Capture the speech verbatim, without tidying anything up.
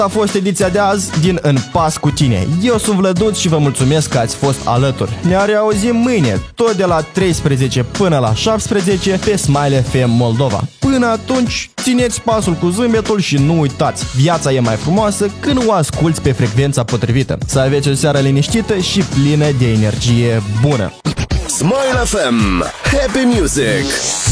A fost ediția de azi din În Pas cu Tine. Eu sunt Vlăduț și vă mulțumesc că ați fost alături. Ne reauzim mâine, tot de la treisprezece până la șaptesprezece pe Smile F M Moldova. Până atunci, țineți pasul cu zâmbetul și nu uitați, viața e mai frumoasă când o asculți pe frecvența potrivită. Să aveți o seară liniștită și plină de energie bună. Smile F M. Happy Music.